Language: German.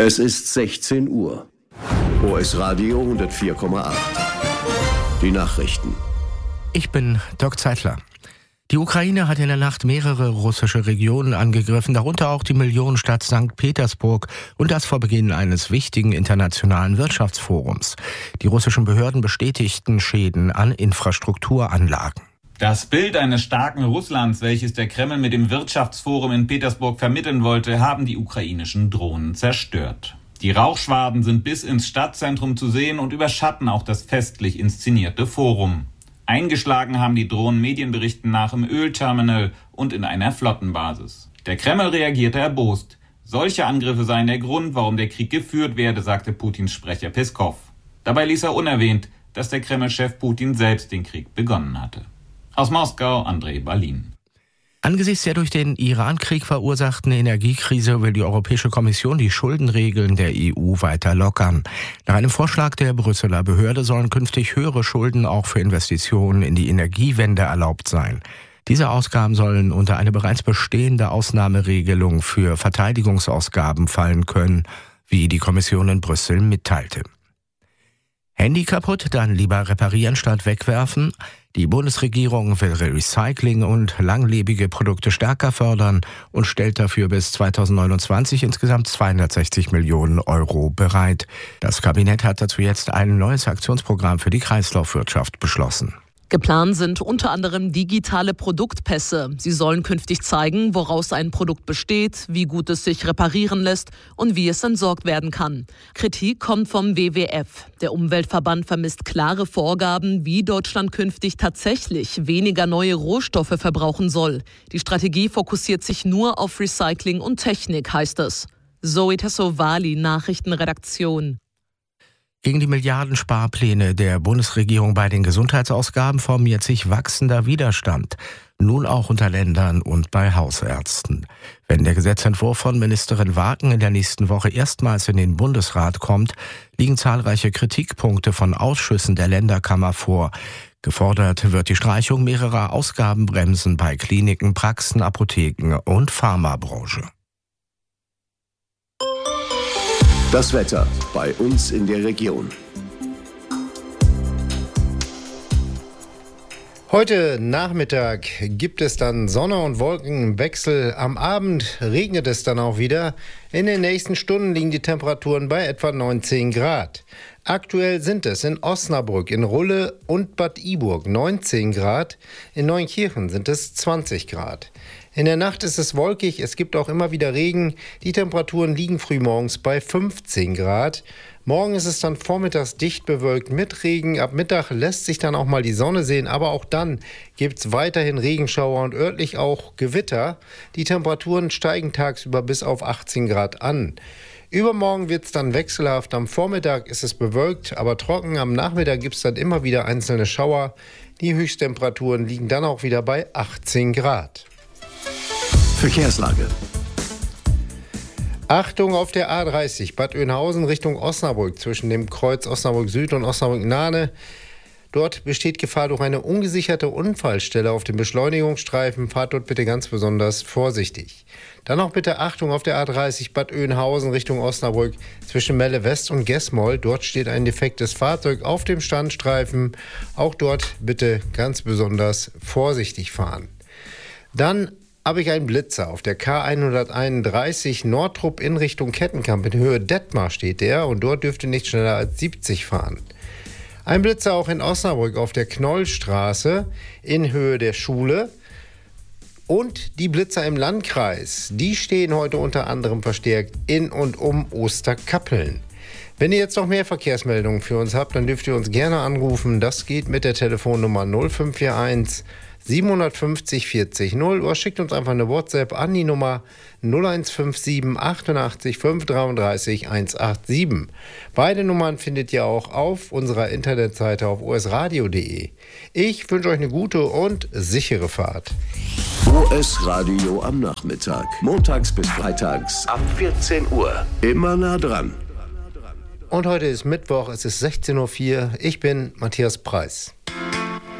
Es ist 16 Uhr. OS Radio 104,8. Die Nachrichten. Ich bin Dirk Zeitler. Die Ukraine hat in der Nacht mehrere russische Regionen angegriffen, darunter auch die Millionenstadt St. Petersburg, und das vor Beginn eines wichtigen internationalen Wirtschaftsforums. Die russischen Behörden bestätigten Schäden an Infrastrukturanlagen. Das Bild eines starken Russlands, welches der Kreml mit dem Wirtschaftsforum in Petersburg vermitteln wollte, haben die ukrainischen Drohnen zerstört. Die Rauchschwaden sind bis ins Stadtzentrum zu sehen und überschatten auch das festlich inszenierte Forum. Eingeschlagen haben die Drohnen Medienberichten nach im Ölterminal und in einer Flottenbasis. Der Kreml reagierte erbost. Solche Angriffe seien der Grund, warum der Krieg geführt werde, sagte Putins Sprecher Peskov. Dabei ließ er unerwähnt, dass der Kreml-Chef Putin selbst den Krieg begonnen hatte. Aus Moskau, Andrei Balin. Angesichts der durch den Iran-Krieg verursachten Energiekrise will die Europäische Kommission die Schuldenregeln der EU weiter lockern. Nach einem Vorschlag der Brüsseler Behörde sollen künftig höhere Schulden auch für Investitionen in die Energiewende erlaubt sein. Diese Ausgaben sollen unter eine bereits bestehende Ausnahmeregelung für Verteidigungsausgaben fallen können, wie die Kommission in Brüssel mitteilte. Handy kaputt, dann lieber reparieren statt wegwerfen. Die Bundesregierung will Recycling und langlebige Produkte stärker fördern und stellt dafür bis 2029 insgesamt 260 Millionen Euro bereit. Das Kabinett hat dazu jetzt ein neues Aktionsprogramm für die Kreislaufwirtschaft beschlossen. Geplant sind unter anderem digitale Produktpässe. Sie sollen künftig zeigen, woraus ein Produkt besteht, wie gut es sich reparieren lässt und wie es entsorgt werden kann. Kritik kommt vom WWF. Der Umweltverband vermisst klare Vorgaben, wie Deutschland künftig tatsächlich weniger neue Rohstoffe verbrauchen soll. Die Strategie fokussiert sich nur auf Recycling und Technik, heißt es. Zoe Tassovali, Nachrichtenredaktion. Gegen die Milliardensparpläne der Bundesregierung bei den Gesundheitsausgaben formiert sich wachsender Widerstand, nun auch unter Ländern und bei Hausärzten. Wenn der Gesetzentwurf von Ministerin Wagen in der nächsten Woche erstmals in den Bundesrat kommt, liegen zahlreiche Kritikpunkte von Ausschüssen der Länderkammer vor. Gefordert wird die Streichung mehrerer Ausgabenbremsen bei Kliniken, Praxen, Apotheken und Pharmabranche. Das Wetter bei uns in der Region. Heute Nachmittag gibt es dann Sonne und Wolkenwechsel. Am Abend regnet es dann auch wieder. In den nächsten Stunden liegen die Temperaturen bei etwa 19 Grad. Aktuell sind es in Osnabrück, in Rulle und Bad Iburg 19 Grad. In Neunkirchen sind es 20 Grad. In der Nacht ist es wolkig, es gibt auch immer wieder Regen. Die Temperaturen liegen frühmorgens bei 15 Grad. Morgen ist es dann vormittags dicht bewölkt mit Regen. Ab Mittag lässt sich dann auch mal die Sonne sehen, aber auch dann gibt es weiterhin Regenschauer und örtlich auch Gewitter. Die Temperaturen steigen tagsüber bis auf 18 Grad an. Übermorgen wird es dann wechselhaft. Am Vormittag ist es bewölkt, aber trocken. Am Nachmittag gibt es dann immer wieder einzelne Schauer. Die Höchsttemperaturen liegen dann auch wieder bei 18 Grad. Verkehrslage. Achtung auf der A30 Bad Oeynhausen Richtung Osnabrück zwischen dem Kreuz Osnabrück Süd und Osnabrück Nahne. Dort besteht Gefahr durch eine ungesicherte Unfallstelle auf dem Beschleunigungsstreifen. Fahrt dort bitte ganz besonders vorsichtig. Dann auch bitte Achtung auf der A30 Bad Oeynhausen Richtung Osnabrück zwischen Melle West und Gesmold. Dort steht ein defektes Fahrzeug auf dem Standstreifen. Auch dort bitte ganz besonders vorsichtig fahren. Dann habe ich einen Blitzer auf der K131 Nordtrupp in Richtung Kettenkamp. In Höhe Detmar steht der und dort dürfte nicht schneller als 70 fahren. Ein Blitzer auch in Osnabrück auf der Knollstraße in Höhe der Schule. Und die Blitzer im Landkreis, die stehen heute unter anderem verstärkt in und um Osterkappeln. Wenn ihr jetzt noch mehr Verkehrsmeldungen für uns habt, dann dürft ihr uns gerne anrufen. Das geht mit der Telefonnummer 0541 750 40 0 oder schickt uns einfach eine WhatsApp an die Nummer 0157 88 533 187. Beide Nummern findet ihr auch auf unserer Internetseite auf osradio.de. Ich wünsche euch eine gute und sichere Fahrt. OS Radio am Nachmittag. Montags bis freitags ab 14 Uhr. Immer nah dran. Und heute ist Mittwoch, es ist 16:04 Uhr. Ich bin Matthias Preis.